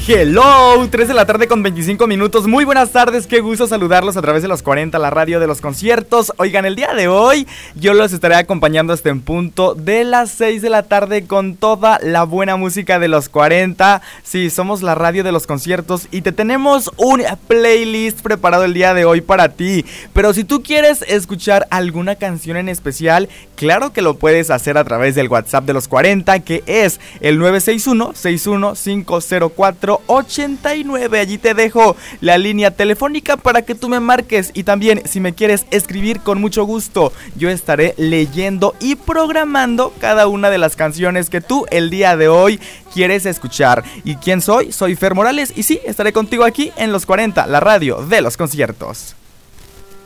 Hello, 3 de la tarde con 25 minutos. Muy buenas tardes, qué gusto saludarlos a través de los 40, la radio de los conciertos. Oigan, el día de hoy yo los estaré acompañando hasta en punto de las 6 de la tarde con toda la buena música de los 40. Sí, somos la radio de los conciertos y te tenemos un playlist preparado el día de hoy para ti. Pero si tú quieres escuchar alguna canción en especial, claro que lo puedes hacer a través del WhatsApp de los 40, que es el 961-6150489. Allí te dejo la línea telefónica para que tú me marques, y también si me quieres escribir, con mucho gusto yo estaré leyendo y programando cada una de las canciones que tú el día de hoy quieres escuchar. ¿Y quién soy? Soy Fer Morales y sí, estaré contigo aquí en los 40, la radio de los conciertos.